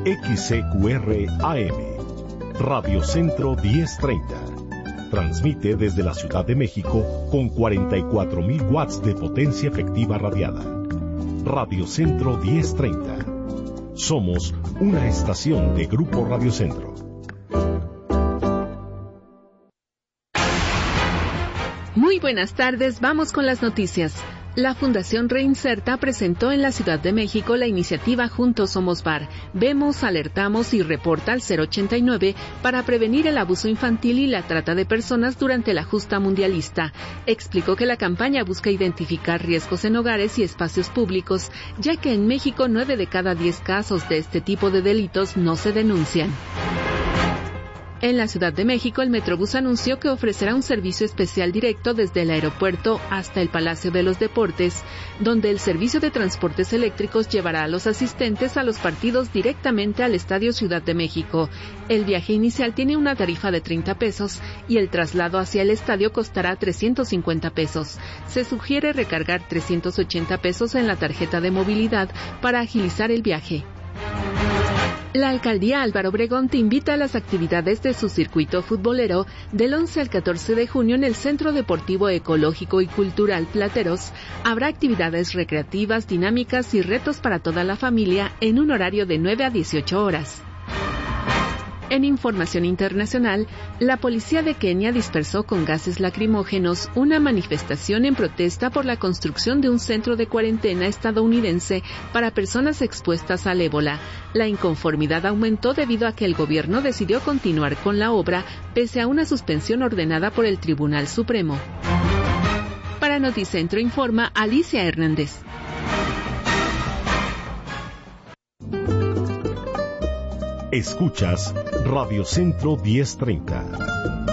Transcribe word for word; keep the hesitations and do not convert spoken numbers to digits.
X C Q R A M, Radio Centro diez treinta. Transmite desde la Ciudad de México con cuarenta y cuatro mil watts de potencia efectiva radiada. Radio Centro diez treinta. Somos una estación de Grupo Radio Centro. Muy buenas tardes, vamos con las noticias. La Fundación Reinserta presentó en la Ciudad de México la iniciativa Juntos Somos Bar. Vemos, alertamos y reporta al cero ochenta y nueve para prevenir el abuso infantil y la trata de personas durante la justa mundialista. Explicó que la campaña busca identificar riesgos en hogares y espacios públicos, ya que en México nueve de cada diez casos de este tipo de delitos no se denuncian. En la Ciudad de México, el Metrobús anunció que ofrecerá un servicio especial directo desde el aeropuerto hasta el Palacio de los Deportes, donde el servicio de transportes eléctricos llevará a los asistentes a los partidos directamente al Estadio Ciudad de México. El viaje inicial tiene una tarifa de treinta pesos y el traslado hacia el estadio costará trescientos cincuenta pesos. Se sugiere recargar trescientos ochenta pesos en la tarjeta de movilidad para agilizar el viaje. La Alcaldía Álvaro Obregón te invita a las actividades de su circuito futbolero del once al catorce de junio en el Centro Deportivo Ecológico y Cultural Plateros. Habrá actividades recreativas, dinámicas y retos para toda la familia en un horario de nueve a dieciocho horas. En información internacional, la policía de Kenia dispersó con gases lacrimógenos una manifestación en protesta por la construcción de un centro de cuarentena estadounidense para personas expuestas al ébola. La inconformidad aumentó debido a que el gobierno decidió continuar con la obra pese a una suspensión ordenada por el Tribunal Supremo. Para Noticentro informa Alicia Hernández. Escuchas Radio Centro diez treinta.